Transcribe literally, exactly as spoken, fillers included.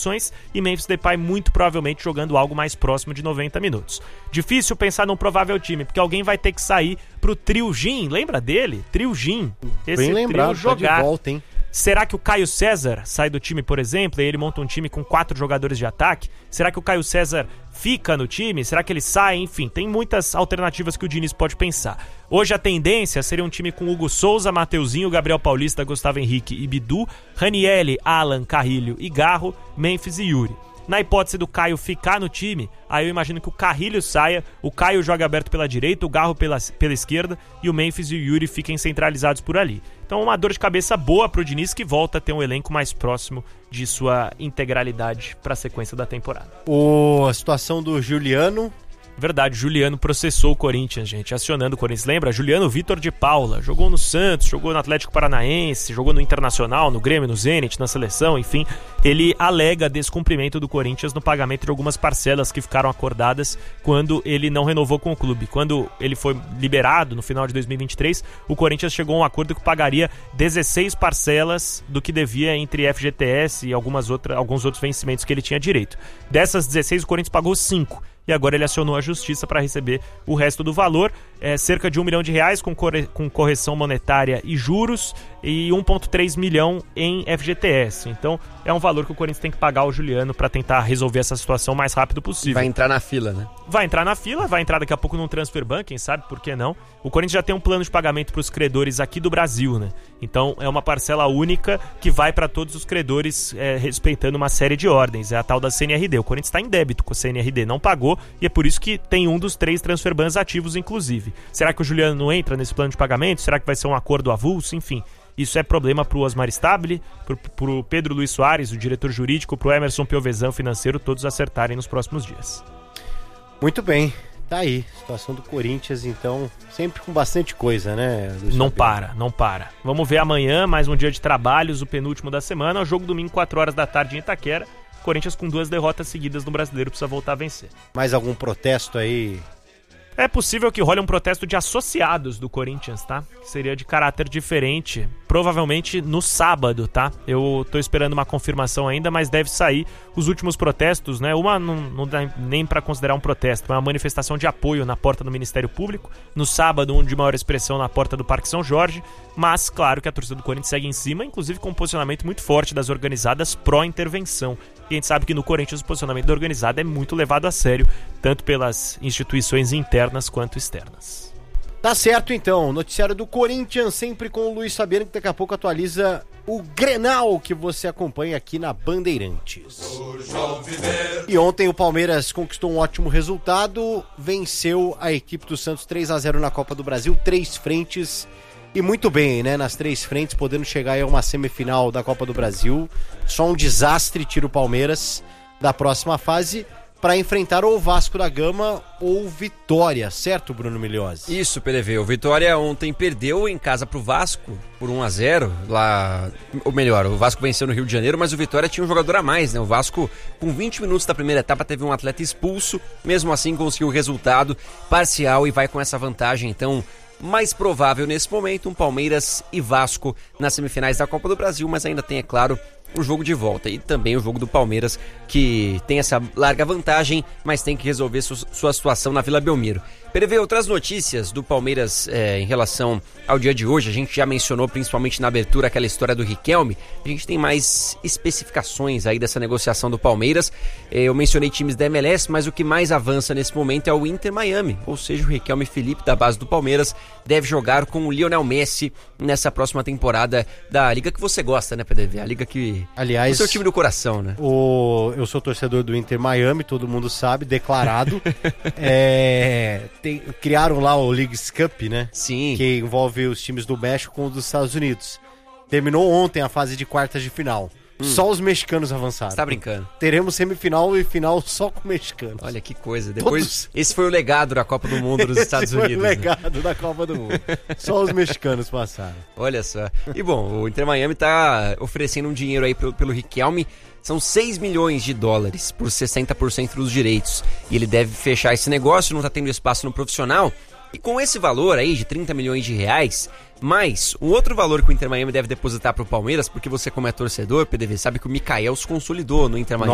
condições e Memphis Depay muito provavelmente jogando algo mais próximo de noventa minutos. Difícil pensar num provável time, porque alguém vai ter que sair pro trio Jim, lembra dele? Trio Jim. Esse Bem lembrado, trio jogar. tá de volta, hein? Será que o Caio César sai do time, por exemplo, e ele monta um time com quatro jogadores de ataque? Será que o Caio César fica no time? Será que ele sai? Enfim, tem muitas alternativas que o Diniz pode pensar. Hoje a tendência seria um time com Hugo Souza, Mateuzinho, Gabriel Paulista, Gustavo Henrique e Bidu, Ranieri, Alan, Carrilho e Garro, Memphis e Yuri. Na hipótese do Caio ficar no time, aí eu imagino que o Carrilho saia, o Caio joga aberto pela direita, o Garro pela, pela esquerda e o Memphis e o Yuri fiquem centralizados por ali. Então uma dor de cabeça boa pro Diniz, que volta a ter um elenco mais próximo de sua integralidade para a sequência da temporada. O, a situação do Juliano... Verdade, Juliano processou o Corinthians, gente, acionando o Corinthians. Lembra? Juliano Vitor de Paula, jogou no Santos, jogou no Atlético Paranaense, jogou no Internacional, no Grêmio, no Zenit, na seleção, enfim. Ele alega descumprimento do Corinthians no pagamento de algumas parcelas que ficaram acordadas quando ele não renovou com o clube. Quando ele foi liberado no final de dois mil e vinte e três, o Corinthians chegou a um acordo que pagaria dezesseis parcelas do que devia entre F G T S e algumas outra, alguns outros vencimentos que ele tinha direito. Dessas dezesseis, o Corinthians pagou cinco. E agora ele acionou a justiça para receber o resto do valor, é, cerca de um milhão de reais com, corre- com correção monetária e juros, e um vírgula três milhão em F G T S. Então é um valor que o Corinthians tem que pagar ao Juliano para tentar resolver essa situação o mais rápido possível. Vai entrar na fila, né? Vai entrar na fila, vai entrar daqui a pouco num transfer ban, quem sabe, por que não? O Corinthians já tem um plano de pagamento para os credores aqui do Brasil, né? Então é uma parcela única que vai para todos os credores, é, respeitando uma série de ordens. É a tal da C N R D. O Corinthians está em débito com a C N R D, não pagou, e é por isso que tem um dos três transfer bans ativos, inclusive. Será que o Juliano não entra nesse plano de pagamento? Será que vai ser um acordo avulso? Enfim, isso é problema pro Osmar Stabile, pro, pro Pedro Luiz Soares, o diretor jurídico, pro Emerson Piovesan, financeiro, todos acertarem nos próximos dias. Muito bem, tá aí. Situação do Corinthians, então, sempre com bastante coisa, né? Não para, não para. Vamos ver amanhã, mais um dia de trabalhos, o penúltimo da semana, o jogo domingo, quatro horas da tarde em Itaquera. Corinthians com duas derrotas seguidas no Brasileiro precisa voltar a vencer. Mais algum protesto aí? É possível que role um protesto de associados do Corinthians, tá? Que seria de caráter diferente, provavelmente no sábado, tá? Eu tô esperando uma confirmação ainda, mas deve sair os últimos protestos, né? Uma não, não dá nem pra considerar um protesto, é uma manifestação de apoio na porta do Ministério Público. No sábado, um de maior expressão na porta do Parque São Jorge, mas claro que a torcida do Corinthians segue em cima, inclusive com um posicionamento muito forte das organizadas pró-intervenção. E a gente sabe que no Corinthians o posicionamento da organizada é muito levado a sério, tanto pelas instituições internas quanto externas. Tá certo então, noticiário do Corinthians, sempre com o Luiz Fabiano, que daqui a pouco atualiza o Grenal que você acompanha aqui na Bandeirantes. E ontem o Palmeiras conquistou um ótimo resultado, venceu a equipe do Santos três a zero na Copa do Brasil, três frentes. E muito bem, né? Nas três frentes, podendo chegar aí a uma semifinal da Copa do Brasil. Só um desastre tira o Palmeiras da próxima fase para enfrentar ou o Vasco da Gama ou Vitória, certo, Bruno Milhozzi? Isso, P D V. O Vitória ontem perdeu em casa pro Vasco por um a zero. Lá, ou melhor, o Vasco venceu no Rio de Janeiro, mas o Vitória tinha um jogador a mais, né? O Vasco, com vinte minutos da primeira etapa, teve um atleta expulso. Mesmo assim, conseguiu o resultado parcial e vai com essa vantagem, então, mais provável nesse momento, um Palmeiras e Vasco nas semifinais da Copa do Brasil, mas ainda tem, é claro, o jogo de volta e também o jogo do Palmeiras, que tem essa larga vantagem, mas tem que resolver su- sua situação na Vila Belmiro. Prevê outras notícias do Palmeiras é, em relação ao dia de hoje. A gente já mencionou principalmente na abertura aquela história do Riquelme. A gente tem mais especificações aí dessa negociação do Palmeiras. Eu mencionei times da M L S, mas o que mais avança nesse momento é o Inter Miami, ou seja, o Riquelme Felipe da base do Palmeiras deve jogar com o Lionel Messi nessa próxima temporada da liga que você gosta, né, P D V? A liga que... Aliás, o seu time do coração, né? O... Eu sou torcedor do Inter Miami, todo mundo sabe, declarado. é... Tem... Criaram lá o Leagues Cup, né? Sim. Que envolve os times do México com os dos Estados Unidos. Terminou ontem a fase de quartas de final. Hum. Só os mexicanos avançaram. Você tá brincando? Teremos semifinal e final só com mexicanos. Olha que coisa. Depois, Todos... esse foi o legado da Copa do Mundo dos Estados esse foi Unidos. o legado, né, da Copa do Mundo. Só os mexicanos passaram. Olha só. E bom, o Inter Miami tá oferecendo um dinheiro aí pelo, pelo Riquelme. São seis milhões de dólares por sessenta por cento dos direitos. E ele deve fechar esse negócio, não tá tendo espaço no profissional. E com esse valor aí de trinta milhões de reais, mais um outro valor que o Inter Miami deve depositar pro Palmeiras, porque você como é torcedor, P D V, sabe que o Mikael se consolidou no Inter Miami.